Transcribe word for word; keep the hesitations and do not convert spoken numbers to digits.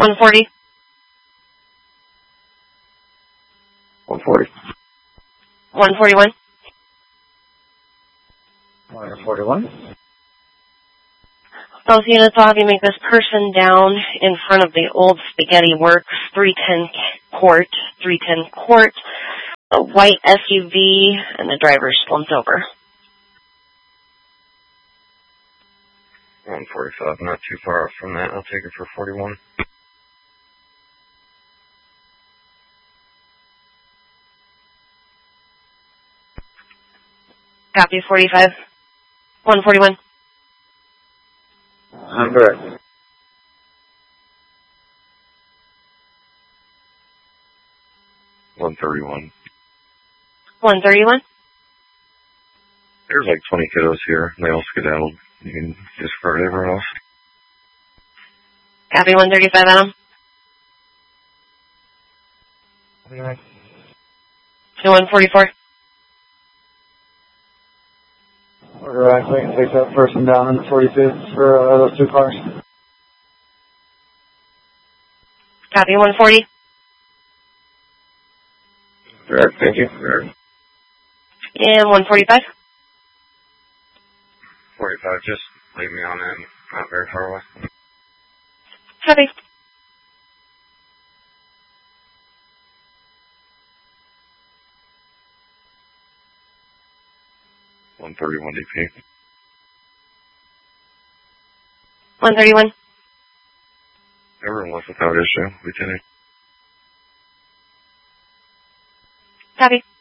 one forty. one forty. one forty-one. one forty-one. Both units will have you make this person down in front of the old Spaghetti Works, three ten Court, three ten Court, a white S U V, and the driver slumped over. one forty-five, not too far off from that. I'll take it for forty-one. Copy, forty-five. one forty-one. I'm correct. one thirty-one. one thirty-one. There's like twenty kiddos here. They all skedaddled. You can discard everyone else. Copy, one thirty-five, Adam. Okay. one forty-four. We're actually going to take that person down in the forty-fifth for uh, those two cars. Copy, one forty. Correct, thank you. Correct. And one forty-five. forty-five, just leave me on that. Not very far away. Copy. one thirty-one D P. one thirty-one. Everyone left without issue. Lieutenant. Copy.